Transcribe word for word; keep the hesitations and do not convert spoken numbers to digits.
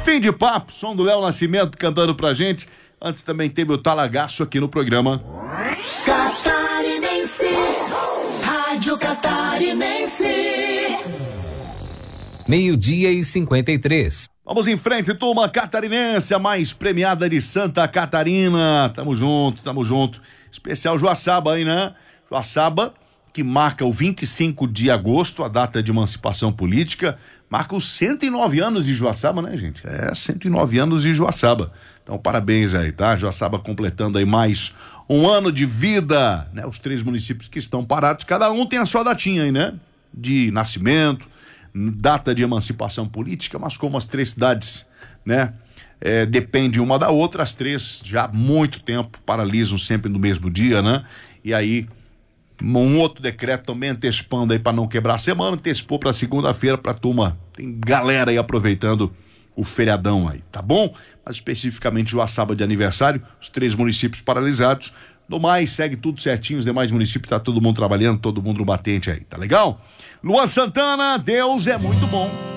Fim de papo, som do Léo Nascimento cantando pra gente. Antes também teve o Talagaço aqui no programa. Catarinense, Rádio Catarinense. Meio-dia e cinquenta e três. Vamos em frente, turma catarinense, a mais premiada de Santa Catarina. Tamo junto, tamo junto. Especial Joaçaba aí, né? Joaçaba, que marca o vinte e cinco de agosto, a data de emancipação política. Marca os cento e nove anos de Joaçaba, né, gente? É, cento e nove anos de Joaçaba. Então, parabéns aí, tá? Joaçaba completando aí mais um ano de vida, né? Os três municípios que estão parados, cada um tem a sua datinha aí, né? De nascimento, data de emancipação política, mas como as três cidades, né? É, dependem uma da outra, as três já há muito tempo paralisam sempre no mesmo dia, né? E aí, um outro decreto também antecipando aí para não quebrar a semana, antecipou para segunda-feira pra turma. Tem galera aí aproveitando o feriadão aí, tá bom? Mas especificamente Joaçaba de aniversário, os três municípios paralisados. No mais, segue tudo certinho, os demais municípios, tá todo mundo trabalhando, todo mundo no batente aí, tá legal? Luan Santana, Deus é muito bom.